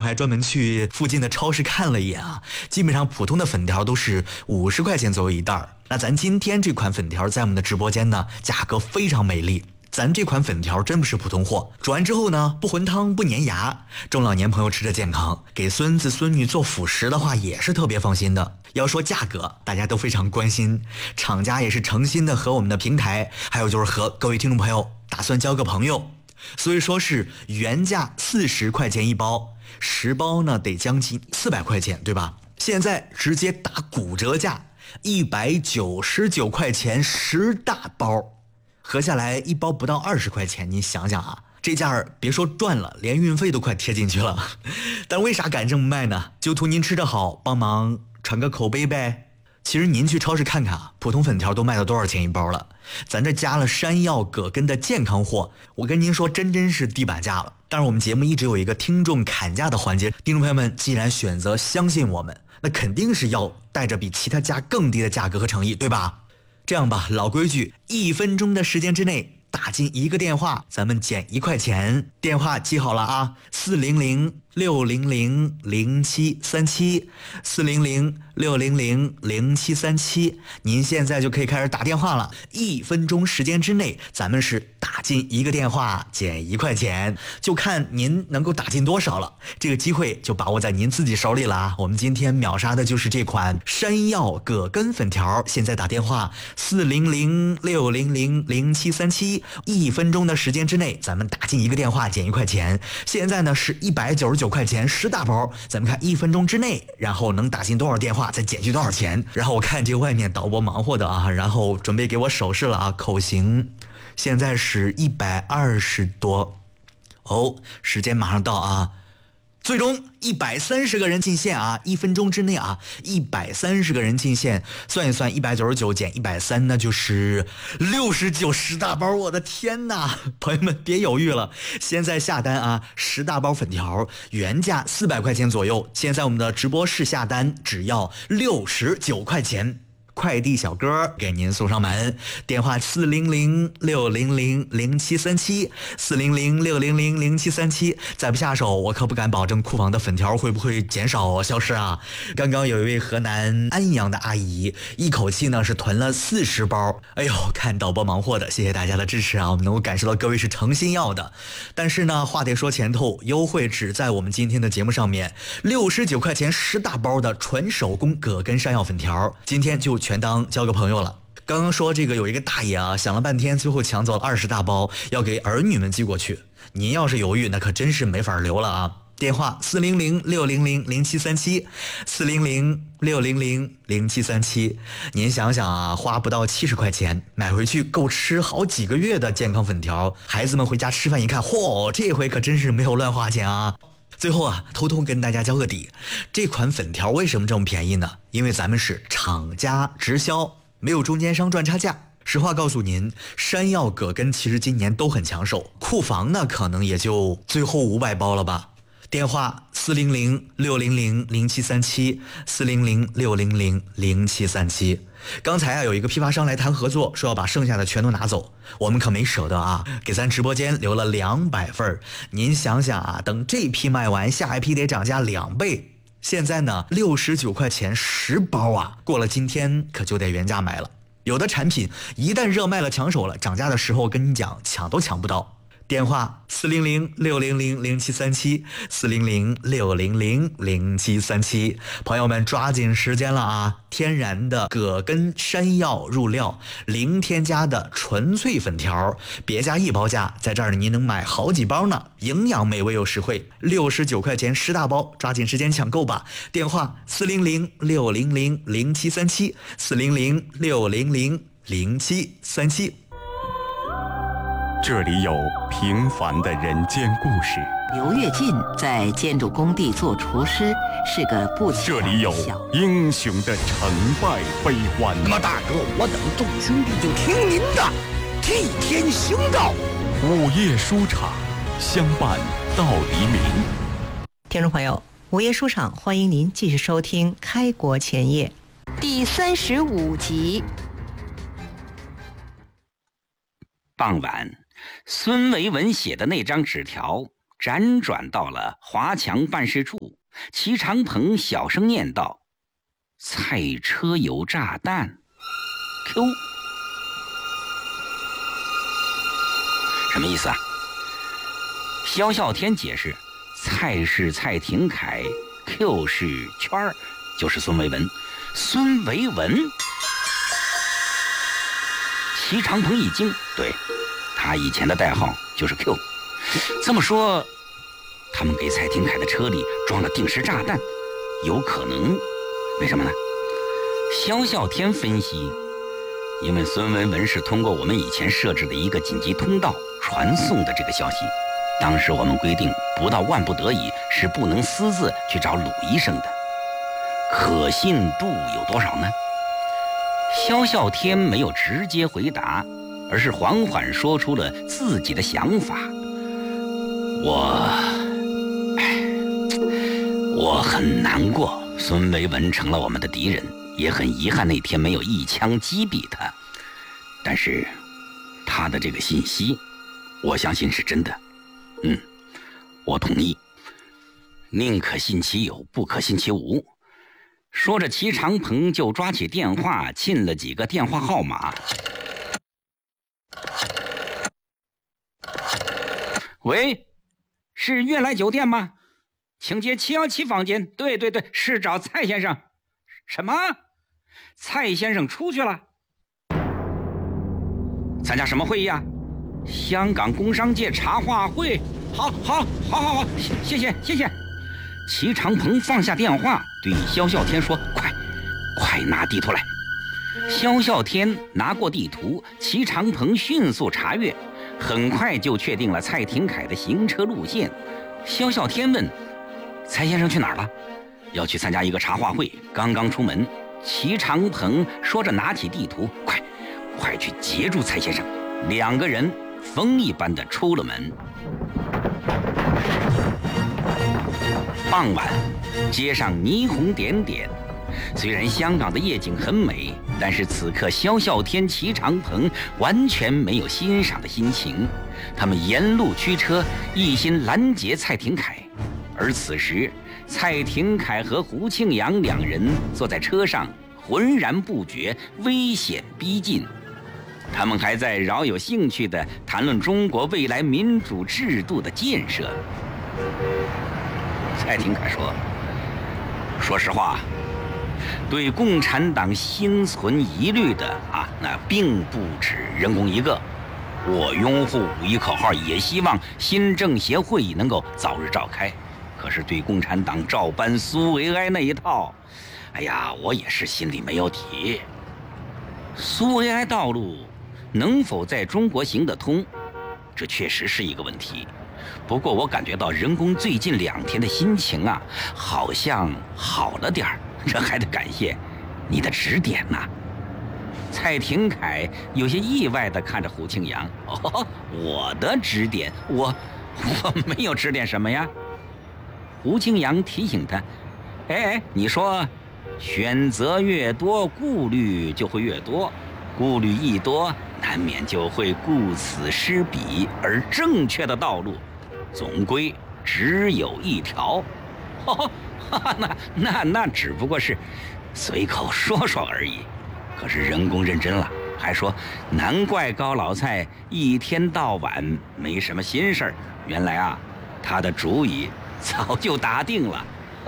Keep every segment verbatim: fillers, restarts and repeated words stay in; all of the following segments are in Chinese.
还专门去附近的超市看了一眼啊，基本上普通的粉条都是五十块钱左右一袋。那咱今天这款粉条在我们的直播间呢，价格非常美丽。咱这款粉条真不是普通货，煮完之后呢，不浑汤不粘牙，中老年朋友吃着健康，给孙子孙女做辅食的话也是特别放心的。要说价格，大家都非常关心，厂家也是诚心的和我们的平台，还有就是和各位听众朋友打算交个朋友，所以说是原价四十块钱一包，十包呢得将近四百块钱，对吧？现在直接打骨折价，一百九十九块钱十大包。合下来一包不到二十块钱，你想想啊，这价儿别说赚了，连运费都快贴进去了。但为啥敢这么卖呢？就图您吃得好，帮忙传个口碑呗。其实您去超市看看啊，普通粉条都卖到多少钱一包了？咱这加了山药、葛根的健康货，我跟您说，真真是地板价了。但是我们节目一直有一个听众砍价的环节，听众朋友们既然选择相信我们，那肯定是要带着比其他家更低的价格和诚意，对吧？这样吧，老规矩，一分钟的时间之内打进一个电话，咱们减一块钱。电话记好了啊，四零零六零零零七三七，四零零六零零零七三七。您现在就可以开始打电话了。一分钟时间之内，咱们是打进一个电话减一块钱，就看您能够打进多少了。这个机会就把握在您自己手里了啊！我们今天秒杀的就是这款山药葛根粉条，现在打电话四零零六零零零七三七，一分钟的时间之内，咱们打进一个电话减一块钱。现在呢是一百九十九块钱十大包，咱们看一分钟之内，然后能打进多少电话，再减去多少钱。然后我看这个外面导播忙活的啊，然后准备给我手势了啊，口型。现在是一百二十多，哦，时间马上到啊！最终一百三十个人进线啊，一分钟之内啊，一百三十个人进线，算一算，一百九十九减一百三，那就是六十九十大包。我的天哪，朋友们别犹豫了，现在下单啊，十大包粉条原价四百块钱左右，现在我们的直播室下单只要六十九块钱。快递小哥给您送上门，电话四零零六零零零七三七，四零零六零零零七三七。再不下手，我可不敢保证库房的粉条会不会减少消失啊！刚刚有一位河南安阳的阿姨，一口气呢是囤了四十包。哎呦，看导播忙活的，谢谢大家的支持啊！我们能够感受到各位是诚心要的。但是呢，话得说前头，优惠只在我们今天的节目上面，六十九块钱十大包的纯手工葛根山药粉条，今天就全当交个朋友了。刚刚说这个有一个大爷啊，想了半天，最后抢走了二十大包，要给儿女们寄过去。您要是犹豫，那可真是没法留了啊！电话四零零六零零零七三七，四零零六零零零七三七。您想想啊，花不到七十块钱买回去够吃好几个月的健康粉条，孩子们回家吃饭一看，嚯，这回可真是没有乱花钱啊！最后啊，偷偷跟大家交个底，这款粉条为什么这么便宜呢？因为咱们是厂家直销，没有中间商赚差价。实话告诉您，山药葛根其实今年都很抢手，库房呢可能也就最后五百包了吧。电话四零零六零零零七三七，四零零六零零零七三七。刚才啊有一个批发商来谈合作，说要把剩下的全都拿走，我们可没舍得啊，给咱直播间留了两百份。您想想啊，等这批卖完，下一批得涨价两倍。现在呢六十九块钱十包啊，过了今天可就得原价买了。有的产品一旦热卖了抢手了，涨价的时候跟你讲抢都抢不到。电话四零零六零零零七三七，四零零六零零零七三七。朋友们抓紧时间了啊！天然的葛根山药入料，零添加的纯粹粉条，别加一包价，在这儿您能买好几包呢，营养美味又实惠，六十九块钱十大包，抓紧时间抢购吧！电话四零零六零零零七三七，四零零六零零零七三七。 这里有平凡的人间故事。 刘跃进在建筑工地做厨师，是个不起这里有英雄的成败悲欢。 那么大哥，我等众兄弟就听您的，替天行道。 午夜书场，相伴到黎明。 听众朋友，午夜书场欢迎您继续收听《开国前夜》 第三十五集。 傍晚，孙维文写的那张纸条辗转到了华强办事处， 齐长鹏小声念道：“菜车有炸弹 Q。 什么意思啊？萧啸天解释，蔡是蔡廷锴， Q 是圈儿，就是孙维文。孙维文？齐长鹏一惊，对，他以前的代号就是 Q。 这么说，他们给蔡廷锴的车里装了定时炸弹，有可能？为什么呢？萧啸天分析，因为孙维文是通过我们以前设置的一个紧急通道传送的这个消息。当时我们规定，不到万不得已是不能私自去找鲁医生的。可信度有多少呢？萧啸天没有直接回答，而是缓缓说出了自己的想法。我，我很难过，孙维文成了我们的敌人，也很遗憾那天没有一枪击毙他。但是，他的这个信息，我相信是真的。嗯，我同意。宁可信其有，不可信其无。说着，齐长鹏就抓起电话，沁了几个电话号码。喂，是悦来酒店吗？请接七一七房间。对对对，是找蔡先生。什么？蔡先生出去了？参加什么会议啊？香港工商界茶话会。好好好好好，谢谢谢谢。齐长鹏放下电话，对萧啸天说：“快，快拿地图来。”萧啸天拿过地图，齐长鹏迅速查阅，很快就确定了蔡廷锴的行车路线。萧啸天问：“蔡先生去哪儿了？”“要去参加一个茶话会，刚刚出门。”齐长鹏说着拿起地图：“快，快去截住蔡先生。”两个人风一般的出了门。傍晚，街上霓虹点点。虽然香港的夜景很美，但是此刻萧啸天、齐长鹏完全没有欣赏的心情。他们沿路驱车，一心拦截蔡廷锴。而此时，蔡廷锴和胡庆阳两人坐在车上，浑然不觉危险逼近。他们还在饶有兴趣地谈论中国未来民主制度的建设。蔡廷锴说：“说实话，对共产党心存疑虑的啊，那并不止人工一个。我拥护五一口号，也希望新政协会议能够早日召开。可是对共产党照搬苏维埃那一套，哎呀，我也是心里没有底。苏维埃道路能否在中国行得通，这确实是一个问题。不过我感觉到人工最近两天的心情啊，好像好了点儿，这还得感谢你的指点呐。”蔡廷锴有些意外地看着胡庆阳：“哦，我的指点？我我没有指点什么呀？”胡庆阳提醒他：“哎，你说选择越多，顾虑就会越多，顾虑一多，难免就会顾此失彼，而正确的道路总归只有一条。”哦，那那那只不过是随口说说而已。可是人工认真了，还说难怪高老蔡一天到晚没什么心事儿，原来啊，他的主意早就打定了。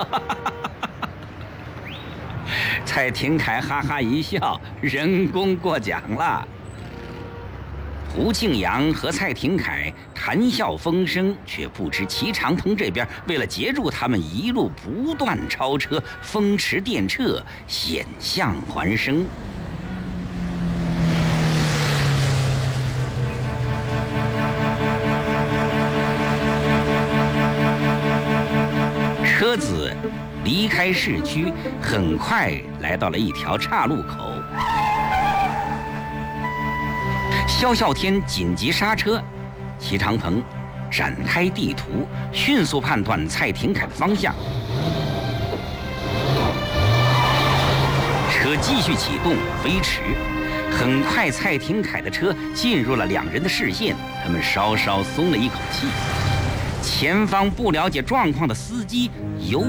蔡廷锴哈哈一笑，人工过奖了。胡庆阳和蔡廷锴谈笑风生，却不知齐长鹏这边为了截住他们，一路不断超车，风驰电掣，险象环生。车子离开市区，很快来到了一条岔路口。萧啸天紧急刹车，齐长鹏展开地图，迅速判断蔡廷锴的方向。车继续启动，飞驰。很快，蔡廷锴的车进入了两人的视线，他们稍稍松了一口气。前方不了解状况的司机由